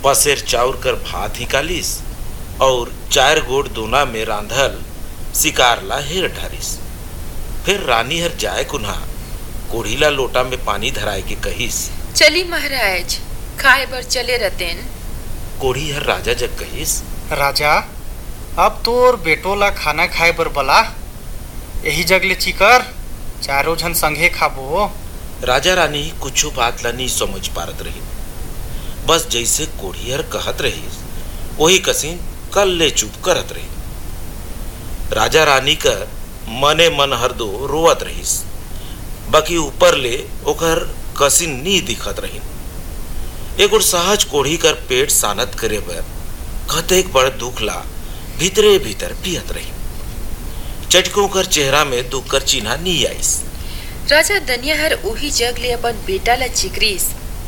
पसेर चाउर कर भात हिकालिस और 4 गोड़ दोना में रांधल शिकार ला हेर ढारिस। फिर रानी हर जाए कुन्हा कोढ़ी ला लोटा में पानी धराए के कहिस, चली महाराज खाए बर चले रतेन। कोढ़ी हर राजा जग कहिस, राजा अब तोर बेटो ला खाना खाए बर बला, यही जगले चिकर 4 जन संगे खाबो। राजा रानी कुछ बात ला नहीं समझ पारत रही। बस जैसे कोढ़ी हर कहत रही वही कसिन कल ले चुप करत रही। राजा रानी का मने मन हर दो रोवत रहीस, बाकी ऊपर ले ओकर कसिन नी दिखत रही। एक और सहज कोढ़ी कर पेट सानत करे बर कतेक बड़ दुख ला भीतरे भीतर पियत रही। चटकों कर चेहरा में दुख कर चिन्हा नी आईस। राजा दनिया हर ओही जग ले अपन बेटा ला चिकरीस,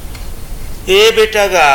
ए बेटा गा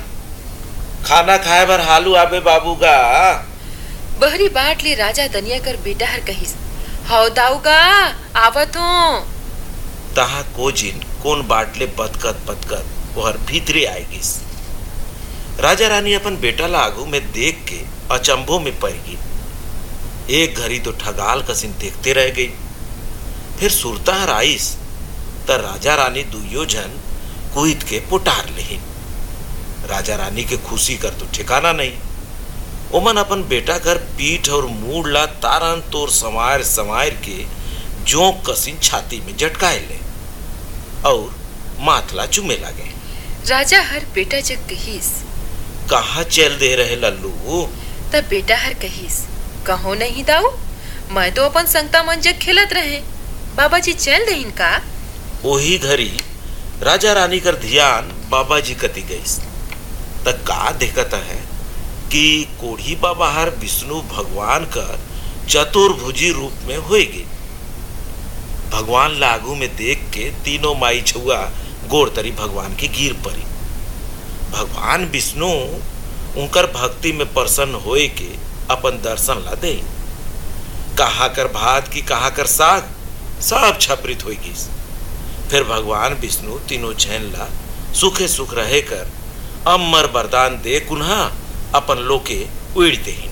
खाना खाए बर हालू आबे बाबू गा। बहरी बाट ले राजा दनिया कर बेटा हर कहिस, हाउ दाऊगा आवत हो। तहा को जिन कोन बाट ले बतकत बतकत वहर भीतरे आएगिस। राजा रानी अपन बेटा ला आगू में देख के अचंभों में पड़ गई। एक घड़ी तो ठगाल कसिन देखते रह गई। फिर सुरता हर आईस त राजा रानी दुइयो जन कुइत के पुटार लेहिन। राजा रानी के खुशी कर तो ठिकाना नहीं। ओमन अपन बेटा कर पीठ और मूड ला तारन तोर समार समार के जोंक कसिन छाती में झटकाए ले और माथला चुमे लागे। राजा हर बेटा जग कहिस, कहाँ चल दे रहे लल्लू। तब बेटा हर कहिस, कहो नहीं दाऊ, मैं तो अपन संगता मन जग खेलत रहे, बाबा जी चल देहिन का। वही घड़ी राजा रानी कर ध्यान बाबा जी कती गईस। तक का देखता है कि कोढ़ी बाबा हर विष्णु भगवान कर चतुर्भुजी रूप में होएगी। भगवान लागू में देख के तीनों माई छुआ गोड़ तरी भगवान के गिर पड़ी। भगवान विष्णु उनकर भक्ति में प्रसन्न होए के अपन दर्शन ला दे। कहाँ कर भात की कहाँ कर साग सब छपरित होगी। फिर भगवान विष्णु तीनों जैन ला सुखे सुख रहे कर अमर वरदान दे कुन्हा अपन लोके उड़ देहिन।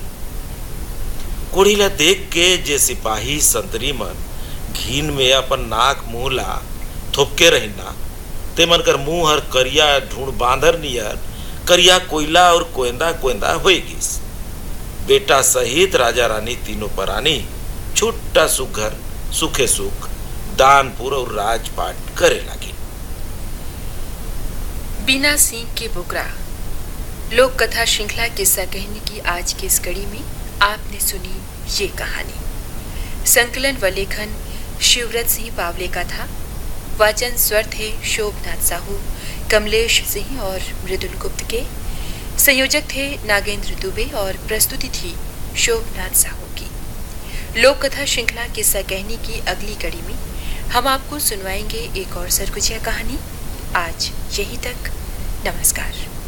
कोढ़ी ला देख के जे सिपाही संतरी मन घीन में अपन नाक मुंह ला थोपके रहिना, ते मन कर मुंह हर करिया ढूंढ बांधर नियर करिया कोयला और कोयंदा कोयंदा होएगिस। बेटा सहित राजा रानी तीनों परानी छुट्टा सुघर सुखे सुख दानपुर और राजपाट करे लगी। बिना सींग के बुकरा लोक कथा श्रृंखला किस्सा कहने की आज की इस कड़ी में आपने सुनी ये कहानी। संकलन व लेखन शिवव्रत सिंह पावले का था। वाचन स्वर थे शोभनाथ साहू, कमलेश सिंह और मृदुल गुप्त के। संयोजक थे नागेंद्र दुबे और प्रस्तुति थी शोभनाथ साहू की। लोक कथा श्रृंखला किस्सा कहने की अगली कड़ी में हम आपको सुनवाएंगे एक और सरगुजिया कहानी। आज यहीं तक, नमस्कार।